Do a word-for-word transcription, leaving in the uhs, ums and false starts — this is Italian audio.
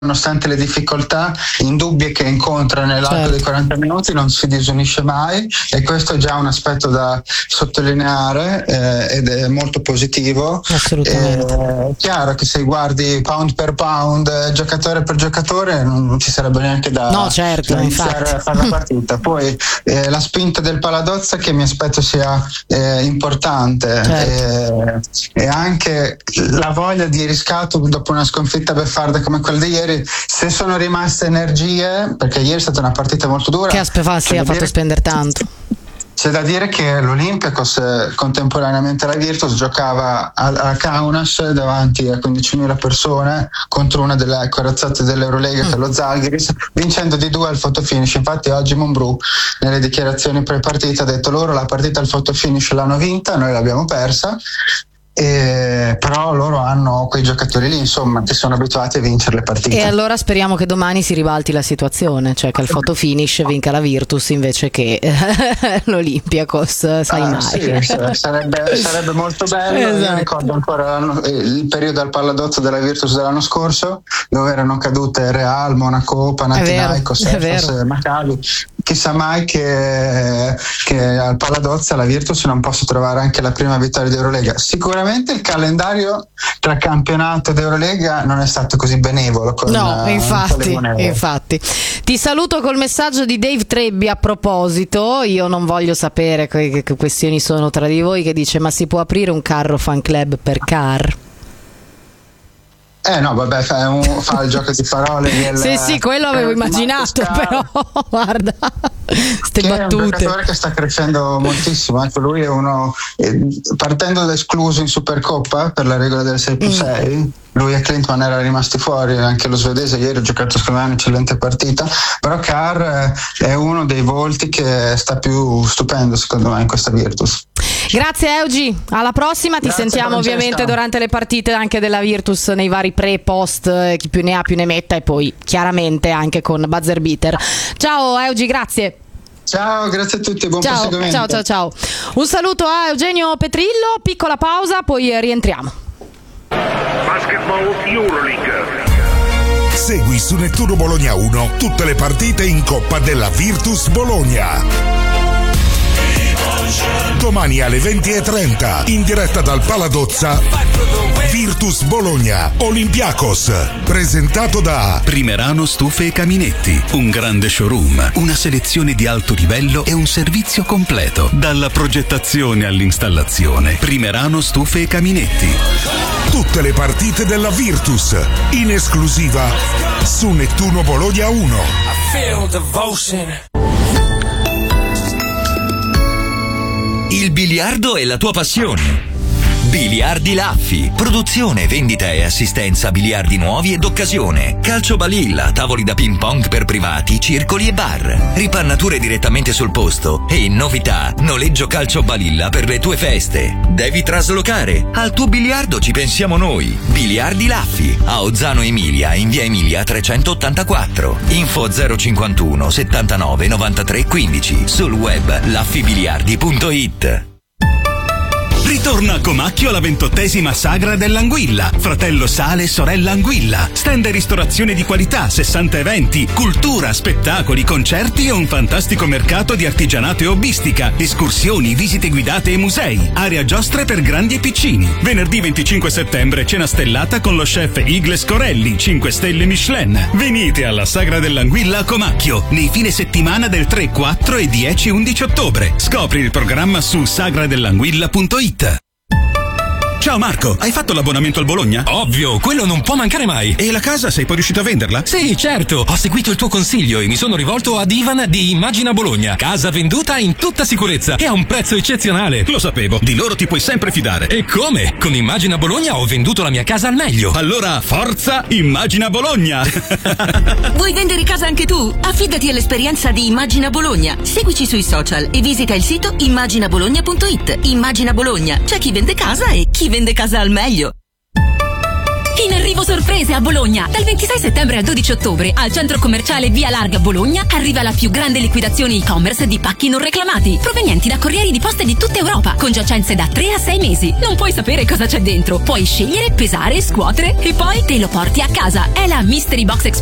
nonostante le difficoltà indubbie che incontra nell'arco certo. dei quaranta minuti, non si disunisce mai, e questo è già un aspetto da sottolineare eh, ed è molto positivo. Assolutamente. Eh, è chiaro che se guardi pound per pound, giocatore per giocatore, non ci sarebbe neanche da, no, certo, da iniziare a fare la partita. Poi eh, la spinta del Paladozza, che mi aspetto sia eh, importante, certo. eh, e anche la voglia di riscatto dopo una sconfitta beffarda come quella di ieri. Se sono rimaste energie, perché ieri è stata una partita molto dura, che Aspefassi ha fatto dire, spendere tanto. C'è da dire che l'Olympiacos contemporaneamente alla Virtus giocava a, a Kaunas davanti a quindicimila persone contro una delle corazzate dell'Eurolega, mm. che è lo Zalgiris, vincendo di due al fotofinish. Infatti oggi Monbrou nelle dichiarazioni pre-partita ha detto: loro la partita al fotofinish l'hanno vinta, noi l'abbiamo persa. E però loro hanno quei giocatori lì, insomma, che sono abituati a vincere le partite. E allora speriamo che domani si ribalti la situazione, cioè che al photo finish vinca la Virtus invece che l'Olympiacos, sai ah, mai. Sì, sarebbe, sarebbe molto bello. Esatto. Io ricordo ancora il periodo al Palladozzo della Virtus dell'anno scorso, dove erano cadute Real, Monaco, Panathinaikos, Maccabi. Chissà mai che, che al Palladozzo la Virtus non possa trovare anche la prima vittoria di Eurolega. Sicuramente il calendario tra campionato ed Eurolega non è stato così benevolo con, no, infatti, infatti. Ti saluto col messaggio di Dave Trebbi a proposito. Io non voglio sapere che, che questioni sono tra di voi, che dice: ma si può aprire un carro fan club per car? Eh no, vabbè, fa, un, fa il gioco di parole del, sì sì, quello avevo immaginato, però guarda ste che battute. È un giocatore che sta crescendo moltissimo, anche lui è uno, eh, partendo da escluso in Supercoppa per la regola del sei più sei, mm. lui e Clinton erano rimasti fuori, anche lo svedese ieri ha giocato secondo me un'eccellente partita, però Carr è uno dei volti che sta più stupendo secondo me in questa Virtus. Grazie Eugi, alla prossima. Ti Grazie, sentiamo ovviamente durante le partite anche della Virtus, nei vari pre post, chi più ne ha più ne metta, e poi chiaramente anche con buzzer beater. Ciao Eugi, grazie. Ciao, grazie a tutti, buon ciao, proseguimento. Ciao ciao ciao. Un saluto a Eugenio Petrillo, piccola pausa, poi rientriamo. Basketball Euroleague. Segui su Nettuno Bologna uno tutte le partite in Coppa della Virtus Bologna. Domani alle venti e trenta in diretta dal Paladozza, Virtus Bologna Olympiacos, presentato da Primerano Stufe e Caminetti, un grande showroom, una selezione di alto livello e un servizio completo, dalla progettazione all'installazione. Primerano Stufe e Caminetti. Tutte le partite della Virtus in esclusiva su Nettuno Bologna uno. Il biliardo è la tua passione. Biliardi Laffi. Produzione, vendita e assistenza biliardi nuovi e d'occasione. Calcio balilla, tavoli da ping pong per privati, circoli e bar. Ripannature direttamente sul posto. E in novità, noleggio calcio balilla per le tue feste. Devi traslocare? Al tuo biliardo ci pensiamo noi. Biliardi Laffi. A Ozzano Emilia, in via Emilia trecentottantaquattro. Info zero cinquantuno settantanove novantatré quindici. Sul web laffibiliardi punto it. Ritorna a Comacchio la ventottesima Sagra dell'Anguilla. Fratello Sale, sorella Anguilla. Stand e ristorazione di qualità, sessanta eventi, cultura, spettacoli, concerti e un fantastico mercato di artigianato e hobbistica, escursioni, visite guidate e musei, area giostre per grandi e piccini. Venerdì venticinque settembre cena stellata con lo chef Igles Corelli, cinque stelle Michelin. Venite alla Sagra dell'Anguilla a Comacchio nei fine settimana del tre, quattro e dieci undici ottobre. Scopri il programma su sagradellanguilla punto it. Ciao Marco, hai fatto l'abbonamento al Bologna? Ovvio, quello non può mancare mai. E la casa, sei poi riuscito a venderla? Sì, certo, ho seguito il tuo consiglio e mi sono rivolto ad Ivan di Immagina Bologna. Casa venduta in tutta sicurezza e a un prezzo eccezionale. Lo sapevo, di loro ti puoi sempre fidare. E come? Con Immagina Bologna ho venduto la mia casa al meglio. Allora, forza Immagina Bologna! Vuoi vendere casa anche tu? Affidati all'esperienza di Immagina Bologna. Seguici sui social e visita il sito immagina bologna punto it. Immagina Bologna, c'è chi vende casa e chi vende casa al meglio. In arrivo sorprese a Bologna. Dal ventisei settembre al dodici ottobre al centro commerciale Via Larga Bologna arriva la più grande liquidazione e-commerce di pacchi non reclamati, provenienti da corrieri di poste di tutta Europa, con giacenze da tre a sei mesi. Non puoi sapere cosa c'è dentro. Puoi scegliere, pesare, scuotere e poi te lo porti a casa. È la Mystery Box Experience